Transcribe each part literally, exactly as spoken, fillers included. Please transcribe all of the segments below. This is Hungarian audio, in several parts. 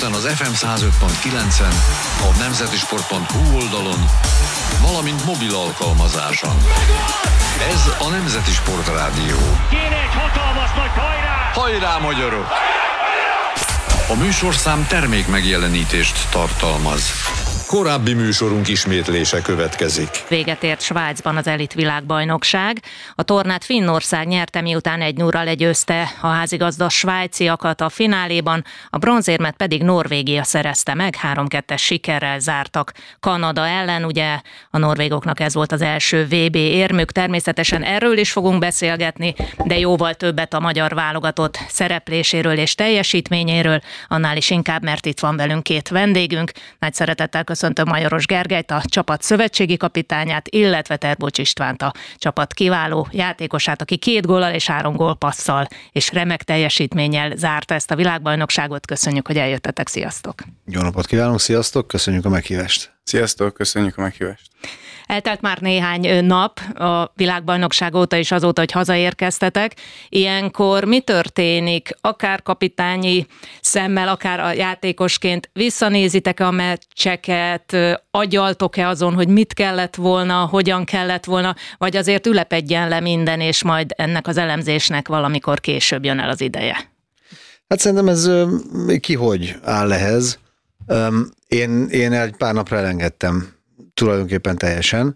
Budapesten az ef em száz öt pont kilencen, a nemzetisport pont hu oldalon, valamint mobil alkalmazáson. Ez a Nemzeti Sport Rádió. Kéne egy hatalmas nagy hajrá! Hajrá, magyarok! A műsorszám termék megjelenítést tartalmaz. Korábbi műsorunk ismétlése következik. Véget ért Svájcban az elit világbajnokság. A tornát Finnország nyerte, miután egy nullra legyőzte a házigazda svájciakat a fináléban, a bronzérmet pedig Norvégia szerezte meg, három kettes sikerrel zártak Kanada ellen. Ugye a norvégoknak ez volt az első vé bé érmük, természetesen erről is fogunk beszélgetni, de jóval többet a magyar válogatott szerepléséről és teljesítményéről, annál is inkább, mert itt van velünk két vendégünk. Nagy szeretettel köszöntöm Majoros Gergelyt, a csapat szövetségi kapitányát, illetve Terbocs Istvánt, a csapat kiváló játékosát, aki két góllal és három gólpasszal és remek teljesítménnyel zárta ezt a világbajnokságot. Köszönjük, hogy eljöttetek, sziasztok! Jó napot kívánunk, sziasztok, köszönjük a meghívást! Sziasztok, köszönjük a meghívást! Eltelt már néhány nap a világbajnokság óta is, azóta, hogy hazaérkeztetek. Ilyenkor mi történik? Akár kapitányi szemmel, akár a játékosként visszanézitek a meccseket, agyaltok-e azon, hogy mit kellett volna, hogyan kellett volna, vagy azért ülepedjen le minden, és majd ennek az elemzésnek valamikor később jön el az ideje? Hát szerintem ez ki hogy áll ehhez. Én, én egy pár napra elengedtem tulajdonképpen teljesen.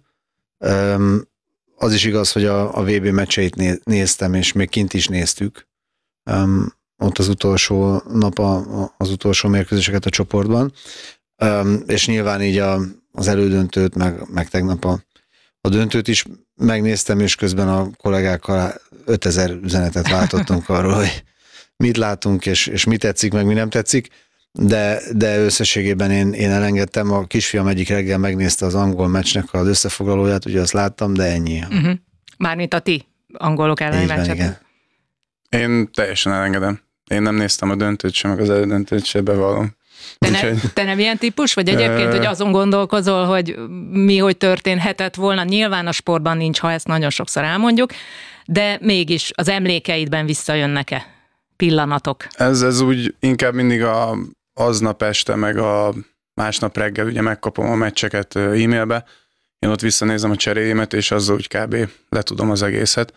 Az is igaz, hogy a, a vé bé meccseit néztem, és még kint is néztük. Ott az utolsó nap a, az utolsó mérkőzéseket a csoportban. És nyilván így a, az elődöntőt, meg, meg tegnap a, a döntőt is megnéztem, és közben a kollégákkal ötezer üzenetet váltottunk arról, hogy mit látunk, és, és mi tetszik, meg mi nem tetszik. De, de összességében én, én elengedtem, a kisfiam egyik reggel megnézte az angol meccsnek az összefoglalóját, ugye azt láttam, de ennyi. Uh-huh. Mármint a ti angolok elleni meccset. Én teljesen elengedem. Én nem néztem a döntőt sem, meg az elődöntőt sem, bevallom. Te, ne, te nem ilyen típus vagy egyébként, hogy azon gondolkozol, hogy mi, hogy történhetett volna? Nyilván a sportban nincs, ha ezt nagyon sokszor elmondjuk, de mégis az emlékeidben visszajönnek-e pillanatok? Ez, ez úgy inkább mindig a aznap este, meg a másnap reggel ugye megkapom a meccseket e-mailbe, én ott visszanézem a cseréjémet, és azzal úgy kb. Letudom az egészet.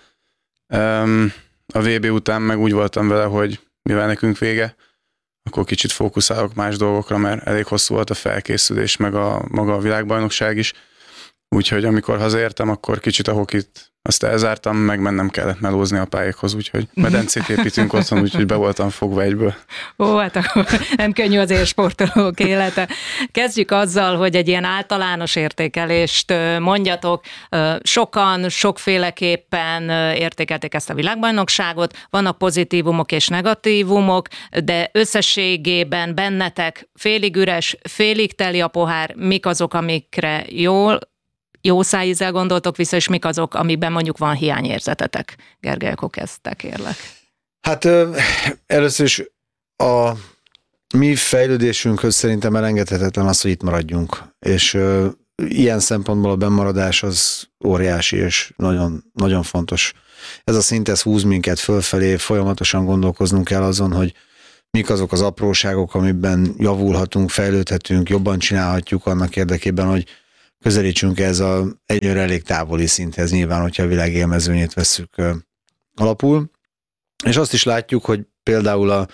A vé bé után meg úgy voltam vele, hogy mivel nekünk vége, akkor kicsit fókuszálok más dolgokra, mert elég hosszú volt a felkészülés, meg a maga a világbajnokság is. Úgyhogy amikor hazaértem, akkor kicsit a hokit azt elzártam, meg mennem kellett melózni a pályákhoz, úgyhogy medencét építünk otthon, úgyhogy be voltam fogva egyből. Ó, hát akkor nem könnyű az élsportolók élete. Kezdjük azzal, hogy egy ilyen általános értékelést mondjatok. Sokan, sokféleképpen értékelték ezt a világbajnokságot, vannak pozitívumok és negatívumok, de összességében bennetek félig üres, félig teli a pohár, mik azok, amikre jól jó szájízzel gondoltok vissza, és mik azok, amiben mondjuk van hiányérzetetek? Gergely, akkor kezdtek, kérlek. Hát először is a mi fejlődésünkhöz szerintem elengedhetetlen az, hogy itt maradjunk. És ilyen szempontból a bennmaradás az óriási, és nagyon, nagyon fontos. Ez a szint, ez húz minket fölfelé, folyamatosan gondolkoznunk kell azon, hogy mik azok az apróságok, amiben javulhatunk, fejlődhetünk, jobban csinálhatjuk annak érdekében, hogy közelítsünk ez a egyre elég távoli szinthez, nyilván, hogyha a világ élmezőnyét vesszük alapul. És azt is látjuk, hogy például a,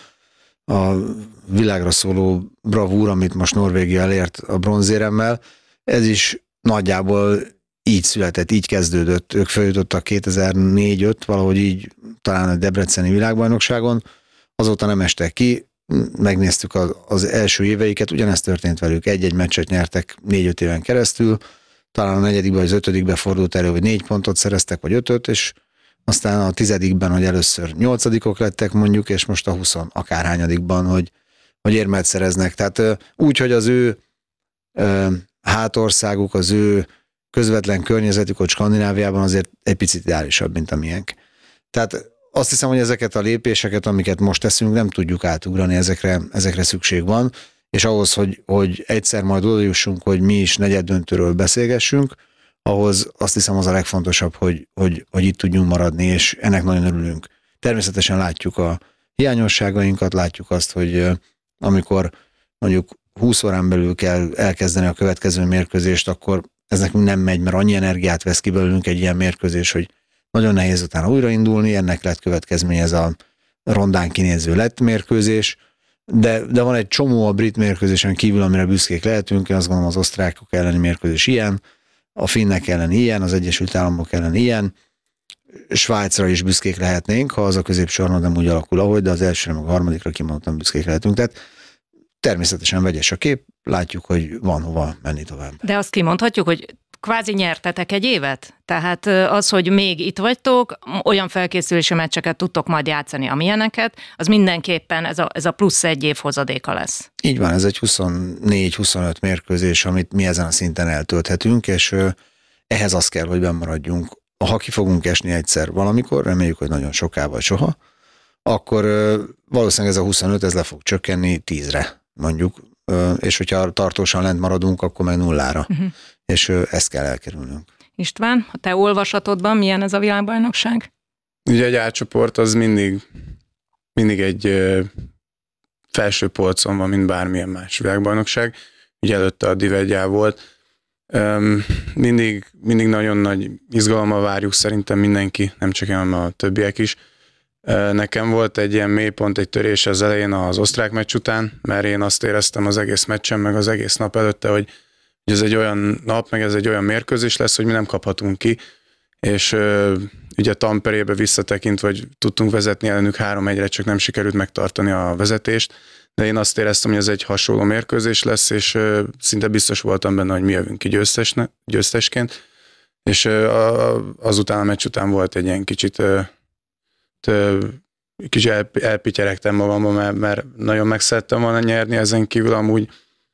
a világra szóló bravúr, amit most Norvégia elért a bronzéremmel, ez is nagyjából így született, így kezdődött. Ők feljutottak kétezer-négy öt, valahogy így talán a debreceni világbajnokságon, azóta nem estek ki, megnéztük az első éveiket, ugyanezt történt velük, egy-egy meccset nyertek négy-öt éven keresztül, talán a negyedikben vagy az ötödikben fordult elő, hogy négy pontot szereztek, vagy ötöt, és aztán a tizedikben, hogy először nyolcadikok lettek mondjuk, és most a huszon akárhányadikban, hogy, hogy érmet szereznek. Tehát úgy, hogy az ő ö, hátországuk, az ő közvetlen környezetük, hogy Skandináviában azért egy picit ideálisabb, mint a miénk. Tehát azt hiszem, hogy ezeket a lépéseket, amiket most teszünk, nem tudjuk átugrani, ezekre, ezekre szükség van, és ahhoz, hogy, hogy egyszer majd oda jussunk, hogy mi is negyeddöntőről beszélgessünk, ahhoz azt hiszem az a legfontosabb, hogy, hogy, hogy itt tudjunk maradni, és ennek nagyon örülünk. Természetesen látjuk a hiányosságainkat, látjuk azt, hogy amikor mondjuk húsz órán belül kell elkezdeni a következő mérkőzést, akkor ez nekünk nem megy, mert annyi energiát vesz ki belőlünk egy ilyen mérkőzés, hogy nagyon nehéz utána újraindulni, ennek lett következmény ez a rondán kinéző lett mérkőzés, de, de van egy csomó a brit mérkőzésen kívül, amire büszkék lehetünk, én azt gondolom az osztrákok elleni mérkőzés ilyen, a finnek ellen ilyen, az Egyesült Államok ellen ilyen, Svájcra is büszkék lehetnénk, ha az a középsorban nem úgy alakul, ahogy, de az elsőre meg a harmadikra kimondottan büszkék lehetünk. Tehát természetesen vegyes a kép, látjuk, hogy van hova menni tovább. De azt kimondhatjuk, hogy kvázi nyertetek egy évet? Tehát az, hogy még itt vagytok, olyan felkészülési meccseket tudtok majd játszani, amilyeneket, az mindenképpen ez a, ez a plusz egy év hozadéka lesz. Így van, ez egy huszonnégy-huszonöt mérkőzés, amit mi ezen a szinten eltölthetünk, és ehhez az kell, hogy bennmaradjunk. Ha ki fogunk esni egyszer valamikor, reméljük, hogy nagyon soká vagy soha, akkor valószínűleg ez a huszonöt, ez le fog csökkenni tízre, mondjuk, és hogyha tartósan lent maradunk, akkor meg nullára, uh-huh. és ezt kell elkerülnünk. István, a te olvasatodban milyen ez a világbajnokság? Ugye egy átcsoport az mindig, mindig egy felső polcon van, mint bármilyen más világbajnokság. Ugye előtte a Div egy volt. Mindig, mindig nagyon nagy izgalommal várjuk szerintem mindenki, nem csak én, hanem a többiek is. Nekem volt egy ilyen mélypont, egy törés az elején az osztrák meccs után, mert én azt éreztem az egész meccsen, meg az egész nap előtte, hogy ez egy olyan nap, meg ez egy olyan mérkőzés lesz, hogy mi nem kaphatunk ki, és ugye Tamperébe visszatekintve, hogy tudtunk vezetni ellenük három egyre, csak nem sikerült megtartani a vezetést, de én azt éreztem, hogy ez egy hasonló mérkőzés lesz, és szinte biztos voltam benne, hogy mi jövünk ki győztesne, győztesként, és azután a meccs után volt egy ilyen kicsit kicsit elpityeregtem magamban, mert, mert nagyon meg szerettem volna nyerni, ezen kívül amúgy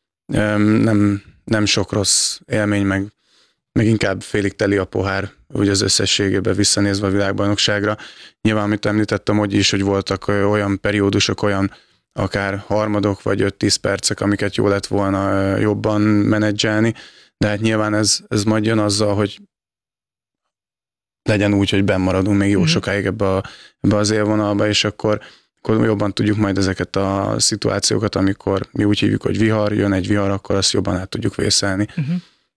nem, nem sok rossz élmény, meg, meg inkább félig teli a pohár, úgy az összességében visszanézve a világbajnokságra. Nyilván, amit említettem, hogy is, hogy voltak olyan periódusok, olyan akár harmadok vagy öt-tíz percek, amiket jó lett volna jobban menedzselni, de hát nyilván ez, ez majd jön azzal, hogy legyen úgy, hogy benn maradunk még jó sokáig ebbe, a, ebbe az élvonalba, és akkor, akkor jobban tudjuk majd ezeket a szituációkat, amikor mi úgy hívjuk, hogy vihar, jön egy vihar, akkor azt jobban át tudjuk vészelni. Uh-huh.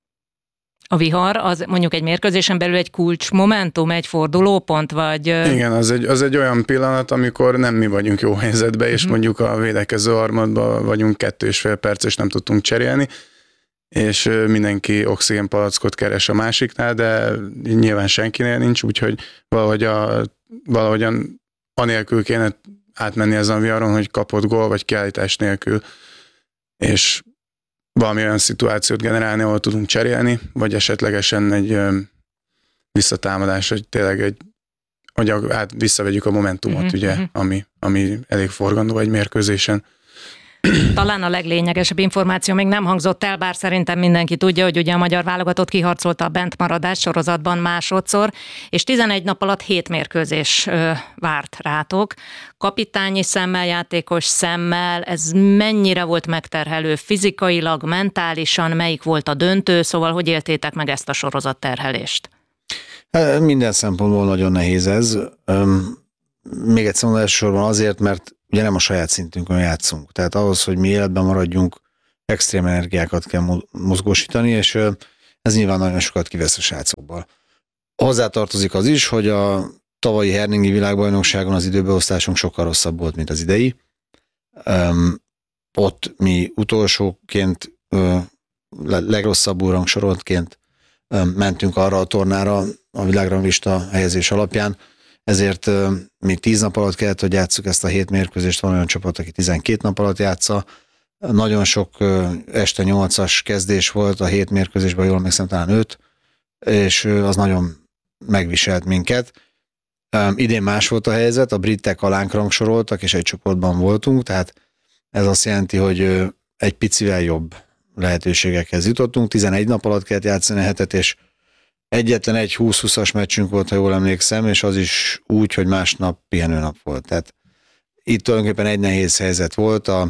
A vihar az mondjuk egy mérkőzésen belül egy kulcsmomentum, egy fordulópont, vagy... Igen, az egy, az egy olyan pillanat, amikor nem mi vagyunk jó helyzetben, és uh-huh. mondjuk a védekező harmadban vagyunk kettő és fél perc, és nem tudtunk cserélni, és mindenki oxigénpalackot keres a másiknál, de nyilván senkinél nincs, úgyhogy valahogy a, valahogyan anélkül kéne átmenni ezen a viharon, hogy kapott gól, vagy kiállítás nélkül, és valami olyan szituációt generálni, ahol tudunk cserélni, vagy esetlegesen egy visszatámadás, hogy tényleg egy, hogy át visszavegyük a momentumot, uh-huh, ugye, uh-huh. Ami, ami elég forgandó egy mérkőzésen. Talán a leglényegesebb információ még nem hangzott el, bár szerintem mindenki tudja, hogy ugye a magyar válogatott kiharcolta a bentmaradás sorozatban másodszor, és tizenegy nap alatt hét mérkőzés ö, várt rátok. Kapitányi szemmel, játékos szemmel, ez mennyire volt megterhelő fizikailag, mentálisan, melyik volt a döntő, szóval hogy éltétek meg ezt a sorozatterhelést? Minden szempontból nagyon nehéz ez. Még egyszer mondom, elsősorban azért, mert ugye nem a saját szintünkön játszunk. Tehát ahhoz, hogy mi életben maradjunk, extrém energiákat kell mozgósítani, és ez nyilván nagyon sokat kivesz a srácokból. Hozzátartozik az is, hogy a tavalyi Herningi világbajnokságon az időbeosztásunk sokkal rosszabb volt, mint az idei. Um, ott mi utolsóként, uh, legrosszabbul rangsorontként um, mentünk arra a tornára a világranglista helyezés alapján, ezért uh, mi tíz nap alatt kellett, hogy játsszuk ezt a hét mérkőzést, van olyan csapat, aki tizenkét nap alatt játsza. Nagyon sok uh, este nyolcas kezdés volt a hét mérkőzésben, jól emlékszem, talán öt, és uh, az nagyon megviselt minket. Um, idén más volt a helyzet, a britek alánk rangsoroltak, és egy csoportban voltunk, tehát ez azt jelenti, hogy uh, egy picivel jobb lehetőségekhez jutottunk. tizenegy nap alatt kellett játszani a hetet, és egyetlen egy húsz-húszas meccsünk volt, ha jól emlékszem, és az is úgy, hogy másnap pihenőnap volt. Tehát itt tulajdonképpen egy nehéz helyzet volt. A,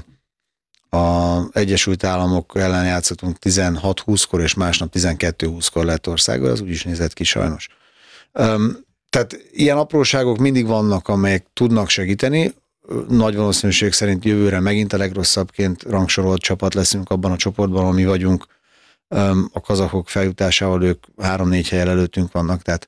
a Egyesült Államok ellen játszottunk tizenhat húszkor, és másnap tizenkettő húszkor lett országgal, az úgy is nézett ki sajnos. Um, tehát ilyen apróságok mindig vannak, amelyek tudnak segíteni. nagy valószínűség szerint jövőre megint a legrosszabbként rangsorolt csapat leszünk abban a csoportban, ami vagyunk. A kazahok feljutásával ők három-négy helyen előttünk vannak, tehát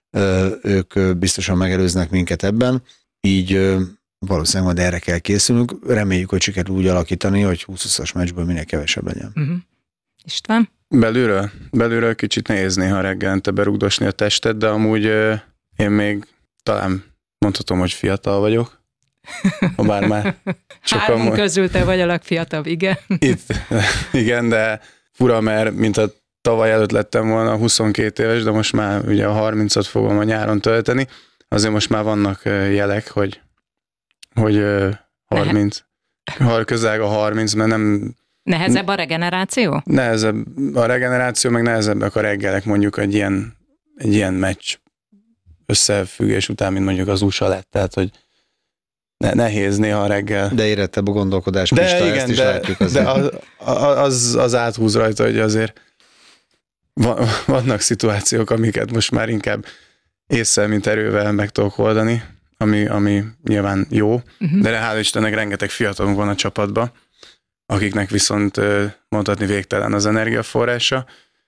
ők biztosan megelőznek minket ebben. Így valószínűleg majd erre kell készülnünk. Reméljük, hogy sikerül úgy alakítani, hogy húsz-húszas meccsből minél kevesebb legyen. Uh-huh. István? Belülről? Belülről kicsit nehéz néha reggelente berugdosni a testet, de amúgy én még talán mondhatom, hogy fiatal vagyok. Ha bár már sokan Hármunk mond... közül te vagy a legfiatalabb, igen. Itt, igen, de fura, mert mint a tavaly előtt lettem volna huszonkét éves, de most már ugye a harmincat fogom a nyáron tölteni. Azért most már vannak jelek, hogy, hogy harminc, közel a harminc, mert nem... Nehezebb a regeneráció? Nehezebb a regeneráció, meg nehezebbek a reggelek mondjuk egy ilyen, egy ilyen meccs összefüggés után, mint mondjuk az u es á lett, tehát hogy ne, nehéz néha a reggel. De érettebb a gondolkodás, de Pista, igen, ezt is de, látjuk azért. De az, az, az áthúz rajta, hogy azért vannak szituációk, amiket most már inkább ésszel, mint erővel meg tudok oldani, ami, ami nyilván jó, uh-huh. de hál' Istennek rengeteg fiatalunk van a csapatban, akiknek viszont mondhatni végtelen az energiaforrása.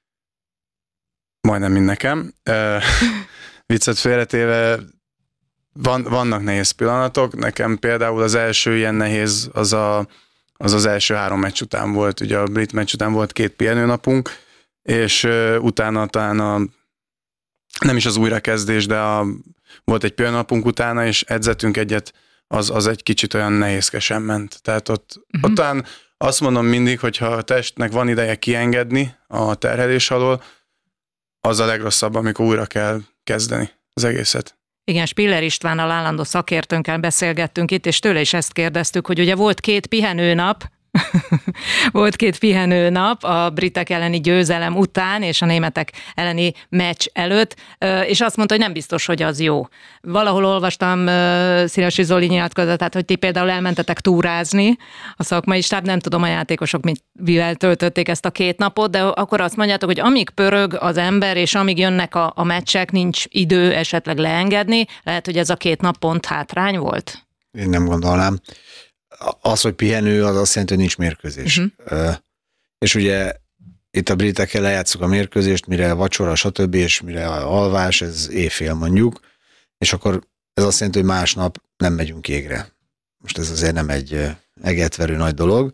Majdnem mind nekem. Viccet félretéve van, vannak nehéz pillanatok. Nekem például az első ilyen nehéz az a, az, az első három meccs után volt. Ugye a brit meccs után volt két pihenőnapunk, és utána talán a, nem is az újrakezdés, de a, volt egy pihenőnapunk utána, és edzettünk egyet, az, az egy kicsit olyan nehézkesen ment. Tehát ott, uh-huh. ott talán azt mondom mindig, hogy ha a testnek van ideje kiengedni a terhelés alól, az a legrosszabb, amikor újra kell kezdeni az egészet. Igen, Spiller Istvánnal, állandó szakértőnkkel beszélgettünk itt, és tőle is ezt kérdeztük, hogy ugye volt két pihenőnap, volt két pihenőnap a britek elleni győzelem után, és a németek elleni meccs előtt, és azt mondta, hogy nem biztos, hogy az jó. Valahol olvastam Szirasi Zoli nyilatkozatát, hogy ti például elmentetek túrázni, a szakmai stáb, nem tudom a játékosok mivel töltötték ezt a két napot, de akkor azt mondjátok, hogy amíg pörög az ember, és amíg jönnek a, a meccsek, nincs idő esetleg leengedni, lehet, hogy ez a két nap pont hátrány volt? Én nem gondolnám. Az, hogy pihenő, az azt jelenti, hogy nincs mérkőzés. Uh-huh. És ugye itt a britekkel lejátszuk a mérkőzést, mire vacsora, stb., és mire alvás, ez éjfél mondjuk, és akkor ez azt jelenti, hogy másnap nem megyünk égre. Most ez azért nem egy egetverő nagy dolog.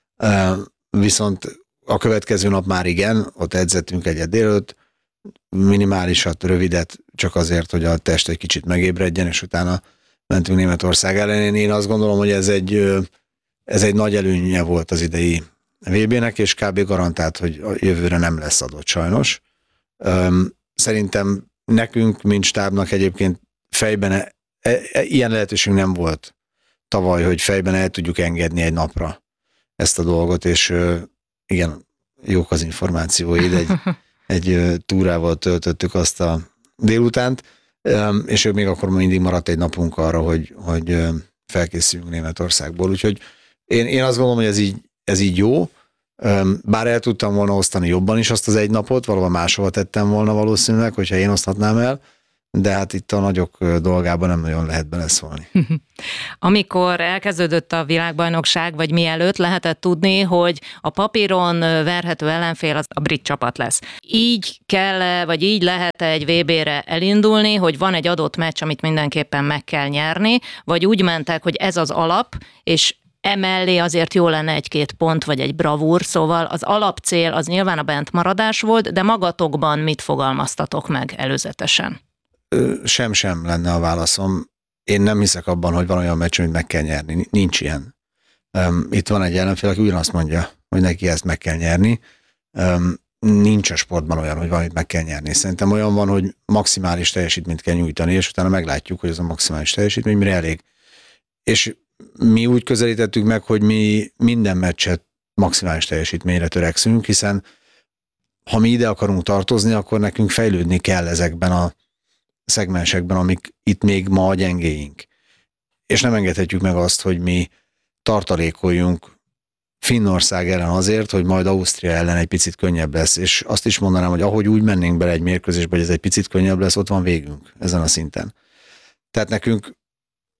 Viszont a következő nap már igen, ott edzettünk egyet délőtt, minimálisat, rövidet, csak azért, hogy a test egy kicsit megébredjen, és utána mentünk Németország ellen. Én azt gondolom, hogy ez egy, ez egy nagy előnye volt az idei vé bé-nek, és kb. Garantált, hogy a jövőre nem lesz adott sajnos. Szerintem nekünk, mint stábnak egyébként fejben, e, e, ilyen lehetőség nem volt tavaly, hogy fejben el tudjuk engedni egy napra ezt a dolgot, és igen, jók az információid, egy, egy túrával töltöttük azt a délutánt, és még akkor mindig maradt egy napunk arra, hogy, hogy felkészüljünk Németországból. Úgyhogy én, én azt gondolom, hogy ez így, ez így jó, bár el tudtam volna osztani jobban is azt az egy napot, valahol máshova tettem volna valószínűleg, hogyha én oszthatnám el, de hát itt a nagyok dolgában nem nagyon lehet beleszólni. Amikor elkezdődött a világbajnokság, vagy mielőtt lehetett tudni, hogy a papíron verhető ellenfél az a brit csapat lesz. Így kell, vagy így lehet egy vé bé-re elindulni, hogy van egy adott meccs, amit mindenképpen meg kell nyerni, vagy úgy mentek, hogy ez az alap, és emellé azért jó lenne egy-két pont, vagy egy bravúr, szóval az alapcél az nyilván a bentmaradás volt, de magatokban mit fogalmaztatok meg előzetesen? Sem-sem lenne a válaszom. Én nem hiszek abban, hogy van olyan meccs, amit meg kell nyerni. Nincs ilyen. Itt van egy ellenfél, aki ugyanazt mondja, hogy neki ezt meg kell nyerni. Nincs a sportban olyan, hogy valamit meg kell nyerni. Szerintem olyan van, hogy maximális teljesítményt kell nyújtani, és utána meglátjuk, hogy ez a maximális teljesítmény mire elég. És mi úgy közelítettük meg, hogy mi minden meccset maximális teljesítményre törekszünk, hiszen ha mi ide akarunk tartozni, akkor nekünk fejlődni kell ezekben a szegmensekben, amik itt még ma a gyengéink. És nem engedhetjük meg azt, hogy mi tartalékoljunk Finnország ellen azért, hogy majd Ausztria ellen egy picit könnyebb lesz. És azt is mondanám, hogy ahogy úgy mennénk bele egy mérkőzésbe, hogy ez egy picit könnyebb lesz, ott van végünk ezen a szinten. Tehát nekünk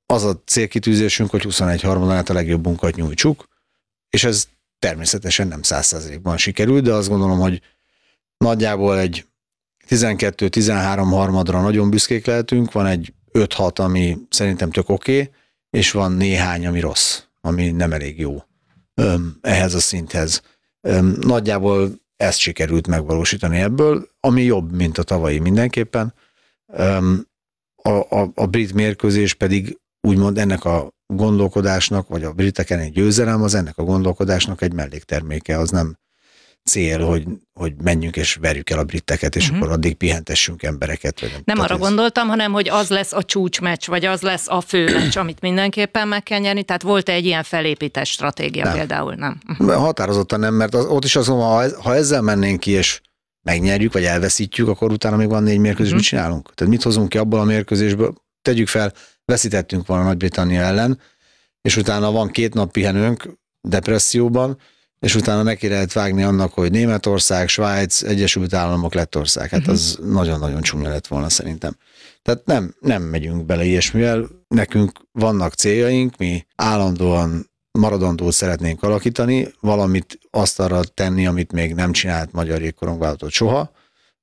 az a célkitűzésünk, hogy huszonegy harmadon át a legjobbunkat nyújtsuk, és ez természetesen nem száz százalékban sikerült, de azt gondolom, hogy nagyjából egy tizenkettő-tizenhárom harmadra nagyon büszkék lehetünk, van egy öt-hat, ami szerintem tök oké, okay, és van néhány, ami rossz, ami nem elég jó öm, ehhez a szinthez. Öm, nagyjából ezt sikerült megvalósítani ebből, ami jobb, mint a tavalyi mindenképpen. Öm, a, a, a brit mérkőzés pedig úgymond ennek a gondolkodásnak, vagy a briteken egy győzelem, az ennek a gondolkodásnak egy mellékterméke, az nem cél, hogy, hogy menjünk és verjük el a briteket, és uh-huh. akkor addig pihentessünk embereket. Vagy nem nem arra ez... gondoltam, hanem hogy az lesz a csúcsmeccs, vagy az lesz a főmeccs, amit mindenképpen meg kell nyerni, tehát volt-e egy ilyen felépített stratégia nem. Például? Nem. Határozottan nem, mert az, ott is azt mondom, ha, ha ezzel mennénk ki, és megnyerjük, vagy elveszítjük, akkor utána még van négy mérkőzés, uh-huh. mit csinálunk? Tehát mit hozunk ki abból a mérkőzésből? Tegyük fel, veszítettünk volna Nagy-Britannia ellen, és utána van két nap pihenőnk depresszióban, és utána neki lehet vágni annak, hogy Németország, Svájc, Egyesült Államok, Lettország. Hát uh-huh. az nagyon-nagyon csúnya lett volna szerintem. Tehát nem, nem megyünk bele ilyesmivel. Nekünk vannak céljaink, mi állandóan maradandót szeretnénk alakítani, valamit azt arra tenni, amit még nem csinált magyar jégkorongválogatott soha,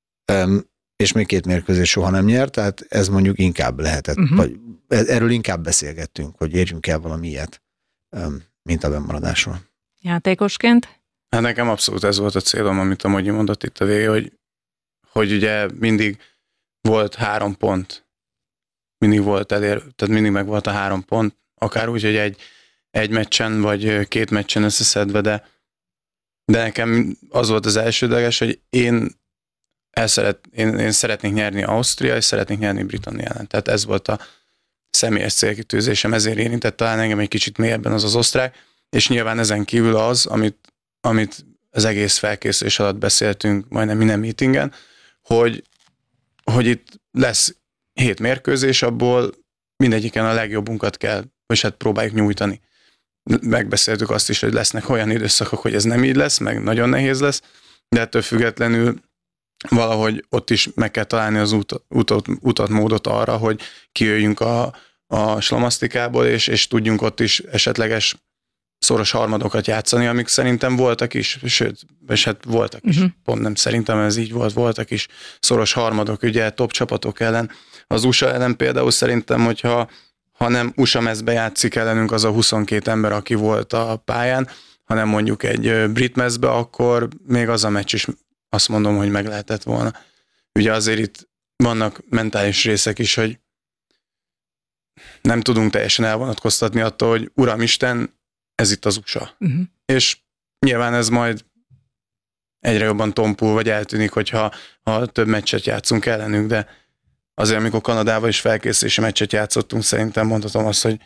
és még két mérkőzés soha nem nyert, tehát ez mondjuk inkább lehetett, uh-huh. vagy erről inkább beszélgettünk, hogy érjünk el valami ilyet, mint a bennmaradásról. Játékosként? Hát nekem abszolút ez volt a célom, amit a Mogyi mondott itt a végén, hogy, hogy ugye mindig volt három pont, mindig volt elér, tehát mindig meg volt a három pont, akár úgy, hogy egy, egy meccsen, vagy két meccsen összeszedve, de, de nekem az volt az elsődleges, hogy én, el szeret, én, én szeretnék nyerni Ausztria, és szeretnék nyerni Britannia ellen. Tehát ez volt a személyes célkitűzésem, ezért érintett talán engem egy kicsit mélyebben az az osztrák, és nyilván ezen kívül az, amit, amit az egész felkészülés alatt beszéltünk, majdnem minden meetingen, hogy, hogy itt lesz hét mérkőzés, abból mindegyiken a legjobbunkat kell, és hát próbáljuk nyújtani. Megbeszéltük azt is, hogy lesznek olyan időszakok, hogy ez nem így lesz, meg nagyon nehéz lesz, de ettől függetlenül valahogy ott is meg kell találni az út, utat, utat, módot arra, hogy kijöjjünk a, a slamasztikából, és, és tudjunk ott is esetleges szoros harmadokat játszani, amik szerintem voltak is, sőt, és hát voltak is, uh-huh. pont nem szerintem ez így volt, voltak is szoros harmadok, ugye top csapatok ellen. Az u es á ellen például szerintem, hogyha ha nem u es á mezbe játszik ellenünk az a huszonkét ember, aki volt a pályán, hanem mondjuk egy brit mezbe, akkor még az a meccs is azt mondom, hogy meg lehetett volna. Ugye azért itt vannak mentális részek is, hogy nem tudunk teljesen elvonatkoztatni attól, hogy Uramisten, ez itt az u es á. Uh-huh. És nyilván ez majd egyre jobban tompul, vagy eltűnik, hogyha ha több meccset játszunk ellenünk, de azért, amikor Kanadával is felkészülési meccset játszottunk, szerintem mondhatom azt, hogy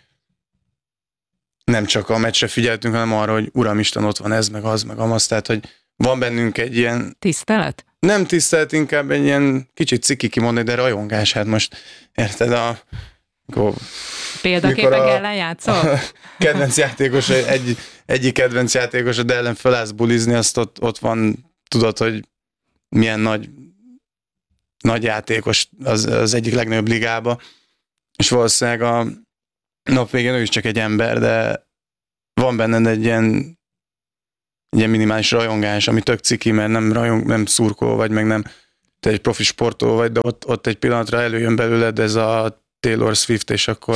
nem csak a meccsre figyeltünk, hanem arra, hogy Uramisten, ott van ez, meg az, meg amaz, tehát, hogy van bennünk egy ilyen... Tisztelet? Nem tisztelet, inkább egy ilyen kicsit ciki kimondani, de rajongás, hát most érted a... Mikor, Példaképek ellen játszol? Kedvenc játékos, egy, egyik kedvenc játékos, de ellen fölállsz bulizni, azt ott, ott van, tudod, hogy milyen nagy, nagy játékos az, az egyik legnagyobb ligába, és valószínűleg a nap végén ő is csak egy ember, de van benned egy ilyen, egy ilyen minimális rajongás, ami tök ciki, mert nem rajong, nem szurkoló vagy, meg nem te egy profi sportoló vagy, de ott, ott egy pillanatra előjön belőled ez a Taylor Swift, és akkor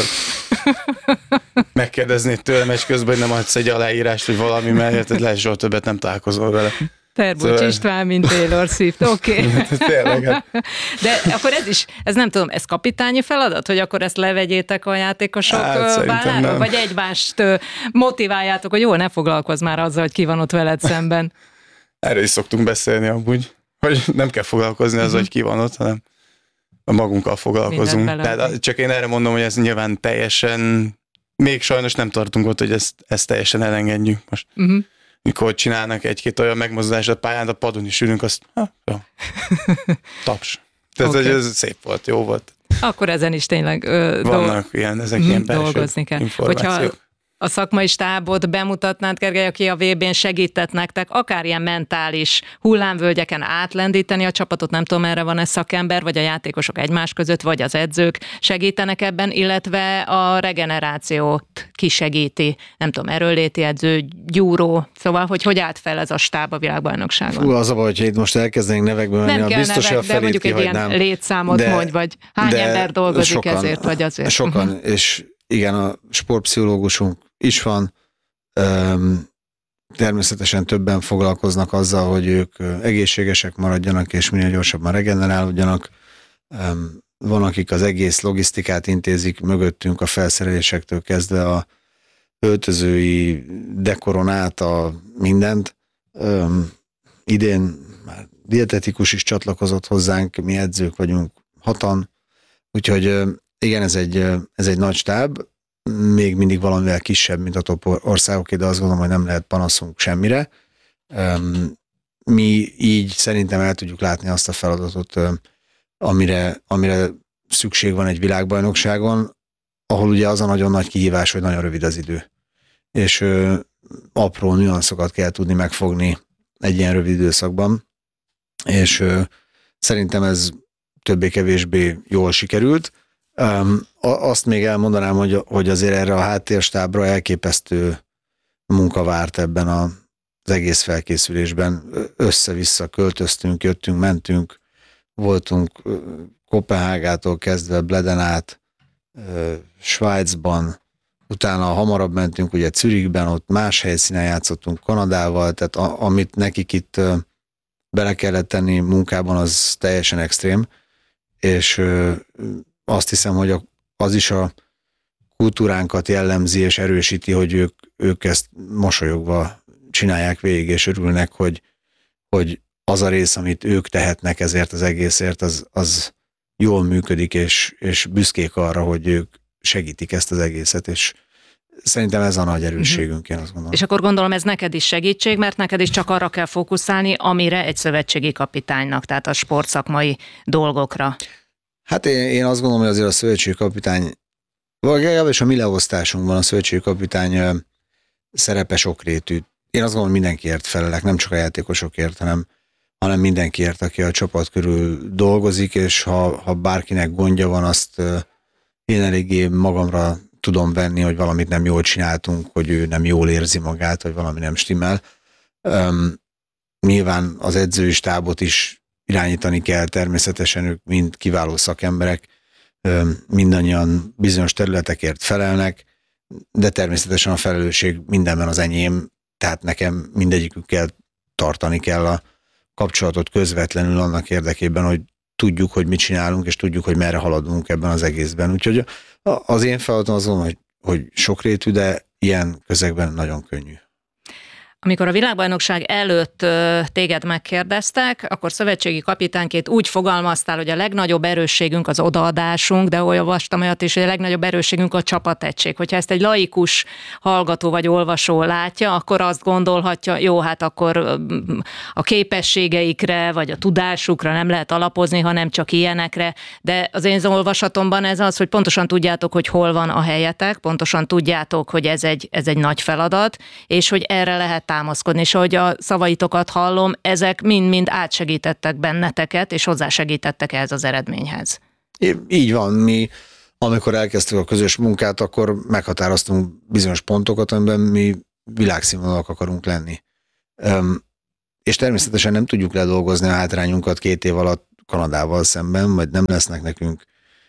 megkérdeznéd tőle meccs közben, hogy nem adsz egy aláírást, vagy valami, mert lehet, soha többet nem találkozol vele. Terbocs szóval... István, mint Taylor Swift, oké. Okay. De akkor ez is, ez nem tudom, ez kapitányi feladat, hogy akkor ezt levegyétek a játékosok hát, vállára, vagy egymást motiváljátok, hogy jó, ne foglalkozz már azzal, hogy ki van ott veled szemben. Erről is szoktunk beszélni amúgy, hogy nem kell foglalkozni azzal, uh-huh. hogy ki van ott, hanem magunkkal foglalkozunk. Tehát csak én erre mondom, hogy ez nyilván teljesen, még sajnos nem tartunk ott, hogy ezt, ezt teljesen elengedjük most. Uh-huh. Mikor csinálnak egy-két olyan megmozdulást a pályán, a padon is ülünk, azt ha, jó. Taps. Tehát okay. Ez szép volt, jó volt. Akkor ezen is tényleg ö, vannak dolg... ilyen, ezek mm, ilyen belső dolgozni kell. Hogyha a szakmai stábot bemutatnád, Gergely, aki a vé bén segített nektek, akár ilyen mentális hullámvölgyeken átlendíteni a csapatot, nem tudom, erre van-e szakember, vagy a játékosok egymás között, vagy az edzők segítenek ebben, illetve a regenerációt kisegíti, nem tudom, erőléti edző, gyúró, szóval, hogy hogy állt fel ez a stáb a világbajnokságon? Fú, az a baj, hogy itt most elkezdenénk nevekbe menni, nem a kell biztos, nevek, hogy a felét de mondjuk egy kihagynám. ilyen létszámot de, mondj, vagy hány de ember dolgozik sokan, ezért, vagy azért? Sokan, uh-huh. És igen, a sportpszichológusunk is van, Üm, természetesen többen foglalkoznak azzal, hogy ők egészségesek maradjanak, és minél gyorsabban regenerálódjanak. Üm, van, akik az egész logisztikát intézik mögöttünk, a felszerelésektől kezdve a öltözői dekoron át a mindent. Üm, idén már dietetikus is csatlakozott hozzánk, mi edzők vagyunk hatan, úgyhogy igen, ez egy, ez egy nagy stáb, még mindig valamivel kisebb, mint a top országoké, de azt gondolom, hogy nem lehet panaszunk semmire. Mi így szerintem el tudjuk látni azt a feladatot, amire, amire szükség van egy világbajnokságon, ahol ugye az a nagyon nagy kihívás, hogy nagyon rövid az idő. És ö, apró nüanszokat kell tudni megfogni egy ilyen rövid időszakban, és ö, szerintem ez többé-kevésbé jól sikerült. Um, azt még elmondanám, hogy, hogy azért erre a háttérstábra elképesztő munka várt ebben a, az egész felkészülésben. Össze-vissza költöztünk, jöttünk, mentünk, voltunk Kopenhágától kezdve Bleden át, Svájcban, utána hamarabb mentünk ugye Zürichben, ott más helyszínen játszottunk Kanadával, tehát a, amit nekik itt bele kellett tenni munkában, az teljesen extrém, és azt hiszem, hogy az is a kultúránkat jellemzi és erősíti, hogy ők, ők ezt mosolyogva csinálják végig, és örülnek, hogy, hogy az a rész, amit ők tehetnek ezért az egészért, az, az jól működik, és, és büszkék arra, hogy ők segítik ezt az egészet, és szerintem ez a nagy erősségünk, én azt gondolom. És akkor gondolom, ez neked is segítség, mert neked is csak arra kell fókuszálni, amire egy szövetségi kapitánynak, tehát a sportszakmai dolgokra. Hát én, én azt gondolom, hogy azért a szövetségi kapitány, vagy legalábbis a mi leosztásunkban a szövetségi kapitány szerepe sokrétű. Én azt gondolom, hogy mindenkiért felelek, nem csak a játékosokért, hanem, hanem mindenkiért, aki a csapat körül dolgozik, és ha, ha bárkinek gondja van, azt én eléggé magamra tudom venni, hogy valamit nem jól csináltunk, hogy ő nem jól érzi magát, vagy valami nem stimmel. Um, nyilván az edzői stábot is irányítani kell, természetesen ők mind kiváló szakemberek, mindannyian bizonyos területekért felelnek, de természetesen a felelősség mindenben az enyém, tehát nekem mindegyikükkel tartani kell a kapcsolatot közvetlenül annak érdekében, hogy tudjuk, hogy mit csinálunk, és tudjuk, hogy merre haladunk ebben az egészben. Úgyhogy az én feladatom azon, hogy, hogy sokrétű, de ilyen közegben nagyon könnyű. Amikor a világbajnokság előtt téged megkérdeztek, akkor szövetségi kapitányként úgy fogalmaztál, hogy a legnagyobb erősségünk az odaadásunk, de olvastam olyat is, hogy a legnagyobb erősségünk a csapategység. Hogyha ezt egy laikus hallgató vagy olvasó látja, akkor azt gondolhatja, jó, hát akkor a képességeikre vagy a tudásukra nem lehet alapozni, hanem csak ilyenekre, de az én olvasatomban ez az, hogy pontosan tudjátok, hogy hol van a helyetek, pontosan tudjátok, hogy ez egy, ez egy nagy feladat, és hogy erre lehet támaszkodni, és ahogy a szavaitokat hallom, ezek mind-mind átsegítettek benneteket, és hozzásegítettek ehhez az eredményhez. Így van, mi amikor elkezdtük a közös munkát, akkor meghatároztunk bizonyos pontokat, amiben mi világszínvonalak akarunk lenni. Üm, és természetesen nem tudjuk ledolgozni a hátrányunkat két év alatt Kanadával szemben, vagy nem lesznek nekünk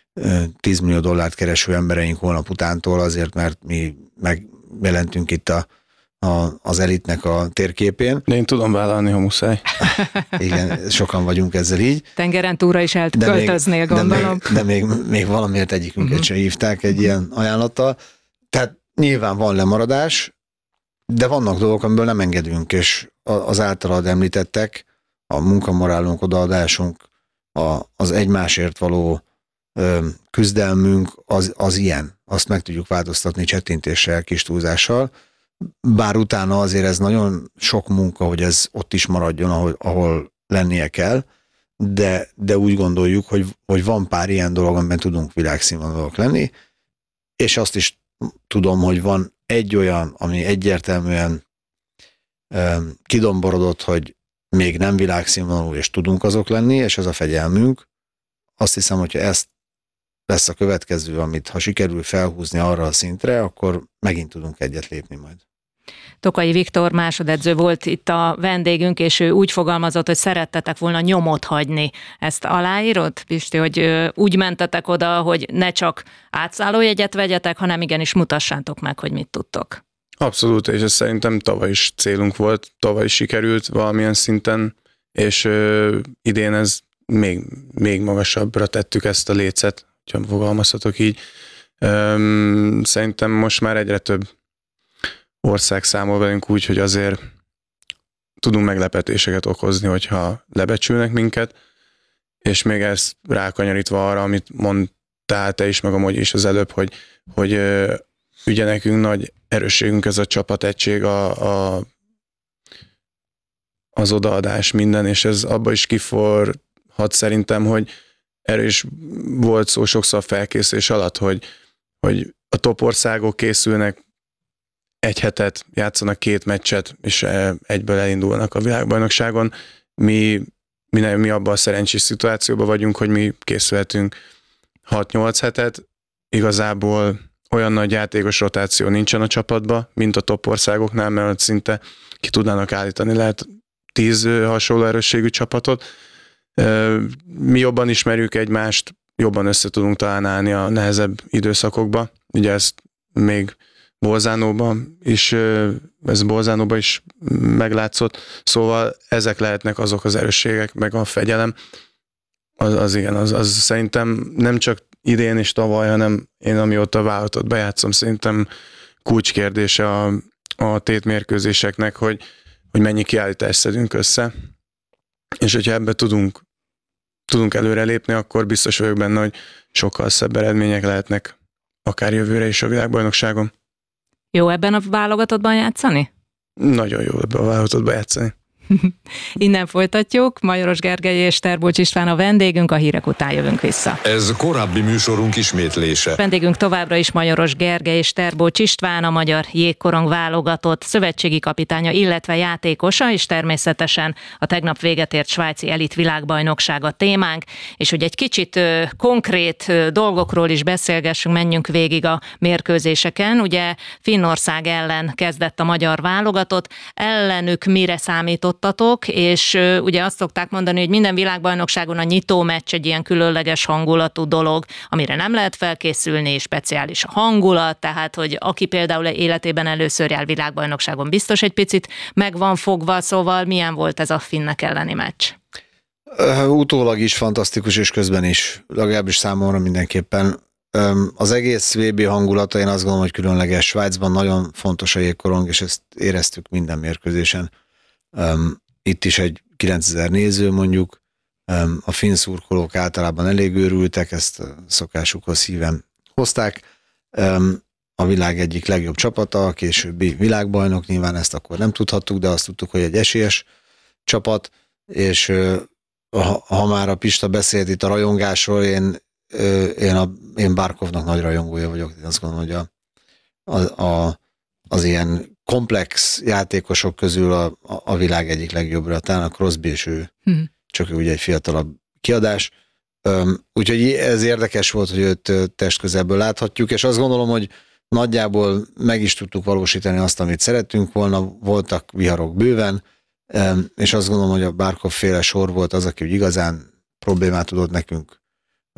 tíz millió dollárt kereső embereink holnap utántól azért, mert mi megjelentünk itt a A, az elitnek a térképén. De én tudom vállalni, ha muszáj. Igen, sokan vagyunk ezzel így. Tengeren túlra is elköltöznél, gondolom. De még, de még, még valamiért egyikünket uh-huh. sem hívták egy ilyen ajánlattal. Tehát nyilván van lemaradás, de vannak dolgok, amiből nem engedünk, és az általad említettek, a munkamorálunk, odaadásunk, a, az egymásért való ö, küzdelmünk, az, az ilyen. Azt meg tudjuk változtatni csettintéssel, kis túlzással. Bár utána azért ez nagyon sok munka, hogy ez ott is maradjon, ahol, ahol lennie kell, de, de úgy gondoljuk, hogy, hogy van pár ilyen dolog, amiben tudunk világszínvonalak lenni, és azt is tudom, hogy van egy olyan, ami egyértelműen kidomborodott, hogy még nem világszínvonalú, és tudunk azok lenni, és ez a fegyelmünk. Azt hiszem, hogyha ezt lesz a következő, amit ha sikerül felhúzni arra a szintre, akkor megint tudunk egyet lépni majd. Tokai Viktor másodedző volt itt a vendégünk, és ő úgy fogalmazott, hogy szerettetek volna nyomot hagyni. Ezt aláírod, Pisti, hogy úgy mentetek oda, hogy ne csak átszállójegyet vegyetek, hanem igenis mutassátok meg, hogy mit tudtok. Abszolút, és ez szerintem tavaly is célunk volt, tavaly is sikerült valamilyen szinten, és ö, idén ez még, még magasabbra tettük ezt a lécet, ha fogalmazhatok így. Ö, szerintem most már egyre több ország számol velünk úgy, hogy azért tudunk meglepetéseket okozni, hogyha lebecsülnek minket, és még ezt rákanyarítva arra, amit mondtál te is, meg a Mogyi is az előbb, hogy, hogy ö, ugye nekünk nagy erősségünk ez a csapategység, a, a, az odaadás, minden, és ez abba is kiforhat szerintem, hogy erről is volt szó sokszor a felkészülés alatt, hogy, hogy a top országok készülnek egy hetet, játszanak két meccset, és egyből elindulnak a világbajnokságon. Mi, mi, mi abban a szerencsés szituációban vagyunk, hogy mi készülhetünk hat-nyolc hetet, igazából olyan nagy játékos rotáció nincsen a csapatban, mint a top országoknál, mert szinte ki tudnának állítani, lehet tíz hasonló erősségű csapatot. Mi jobban ismerjük egymást, jobban össze tudunk talán állni a nehezebb időszakokba. Ugye ezt még Bolzánóban is, ez Bolzánóban is meglátszott, szóval ezek lehetnek azok az erősségek, meg a fegyelem. Az, az igen, az, az szerintem nem csak idén és tavaly, hanem én amióta vállalatot bejátszom, szerintem kulcskérdése a, a tétmérkőzéseknek, hogy, hogy mennyi kiállítást szedünk össze, és hogyha ebbe tudunk, tudunk előrelépni, akkor biztos vagyok benne, hogy sokkal szebb eredmények lehetnek akár jövőre is a világbajnokságon. Jó ebben a válogatottban játszani? Nagyon jó ebben a válogatottban játszani. Innen folytatjuk. Majoros Gergely és Terbolcs István a vendégünk, a hírek után jövünk vissza. Ez korábbi műsorunk ismétlése. Vendégünk továbbra is Majoros Gergely és Terbolcs István, a magyar jégkorong válogatott szövetségi kapitánya, illetve játékosa, és természetesen a tegnap véget ért svájci elit világbajnokság a témánk, és hogy egy kicsit ö, konkrét ö, dolgokról is beszélgessünk, menjünk végig a mérkőzéseken. Ugye Finnország ellen kezdett a magyar válogatott, ellenük mire számított, és ugye azt szokták mondani, hogy minden világbajnokságon a nyitó meccs egy ilyen különleges hangulatú dolog, amire nem lehet felkészülni, és speciális a hangulat, tehát hogy aki például életében először jár világbajnokságon, biztos egy picit meg van fogva, szóval milyen volt ez a finnek elleni meccs? Utólag is fantasztikus, és közben is, legalábbis számomra mindenképpen. Az egész vé bé hangulata, én azt gondolom, hogy különleges. Svájcban nagyon fontos a jégkorong, és ezt éreztük minden mérkőzésen. Um, itt is egy kilencezer néző mondjuk, um, a finn szurkolók általában elég őrültek, ezt a szokásukhoz híven hozták. Um, a világ egyik legjobb csapata, a későbbi világbajnok, nyilván ezt akkor nem tudhattuk, de azt tudtuk, hogy egy esélyes csapat, és uh, ha, ha már a Pista beszélt itt a rajongásról, én, uh, én, a, én Barkovnak nagy rajongója vagyok, én azt gondolom, hogy a, a, a, az ilyen komplex játékosok közül a, a világ egyik legjobbra, talán a Crosby, és ő, hmm. csak ő ugye egy fiatalabb kiadás. Um, úgyhogy ez érdekes volt, hogy őt testközelből láthatjuk, és azt gondolom, hogy nagyjából meg is tudtuk valósítani azt, amit szerettünk volna, voltak viharok bőven, um, és azt gondolom, hogy a Barkov féle sor volt az, aki igazán problémát tudott nekünk